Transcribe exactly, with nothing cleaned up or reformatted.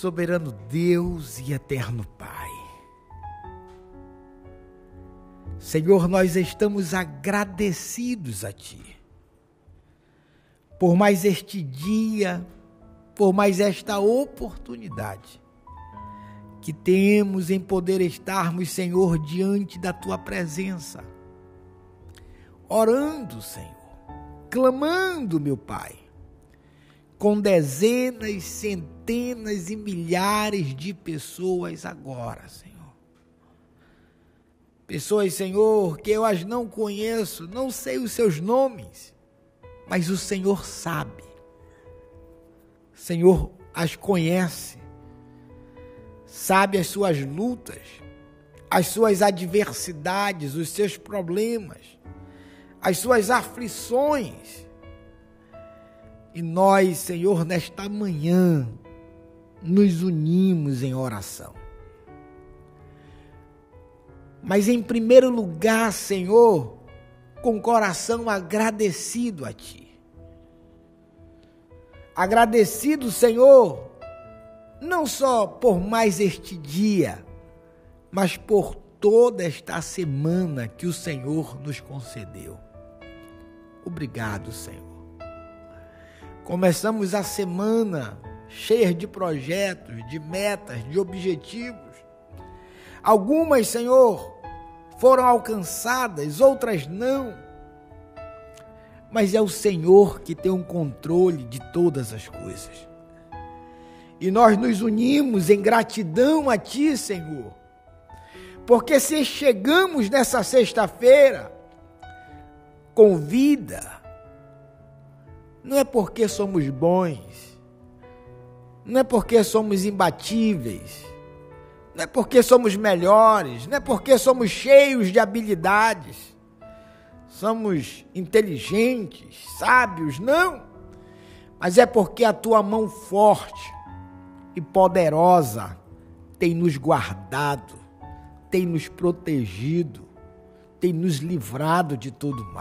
soberano Deus e eterno Pai. Senhor, nós estamos agradecidos a Ti por mais este dia, por mais esta oportunidade que temos em poder estarmos, Senhor, diante da Tua presença, orando, Senhor, clamando, meu Pai, com dezenas, centenas e milhares de pessoas agora, Senhor. Pessoas, Senhor, que eu as não conheço, não sei os seus nomes, mas o Senhor sabe. O Senhor as conhece, sabe as suas lutas, as suas adversidades, os seus problemas, as suas aflições. E nós, Senhor, nesta manhã, nos unimos em oração. Mas em primeiro lugar, Senhor, com o coração agradecido a Ti. Agradecido, Senhor, não só por mais este dia, mas por toda esta semana que o Senhor nos concedeu. Obrigado, Senhor. Começamos a semana cheia de projetos, de metas, de objetivos. Algumas, Senhor, foram alcançadas, outras não. Mas é o Senhor que tem o controle de todas as coisas. E nós nos unimos em gratidão a Ti, Senhor. Porque se chegamos nessa sexta-feira com vida, não é porque somos bons, não é porque somos imbatíveis, não é porque somos melhores, não é porque somos cheios de habilidades, somos inteligentes, sábios, não. Mas é porque a Tua mão forte e poderosa tem nos guardado, tem nos protegido, tem nos livrado de todo mal.